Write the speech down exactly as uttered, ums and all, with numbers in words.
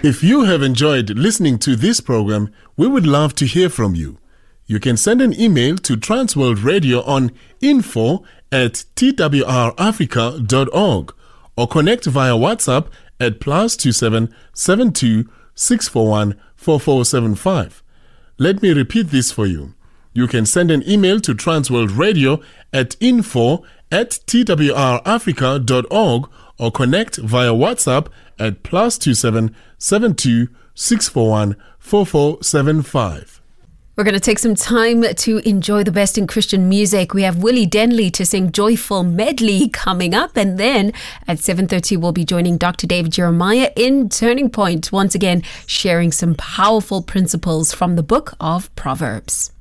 If you have enjoyed listening to this program, we would love to hear from you. You can send an email to Transworld Radio on info at t w r africa dot org or connect via WhatsApp at plus two seven seven two six four one four four seven five. Let me repeat this for you. You can send an email to Transworld Radio at info at t w r africa dot org or connect via WhatsApp at plus two seven seven two six four one four four seven five. We're going to take some time to enjoy the best in Christian music. We have Willie Denley to sing Joyful Medley coming up. And then at seven thirty, we'll be joining Doctor David Jeremiah in Turning Point, once again sharing some powerful principles from the book of Proverbs.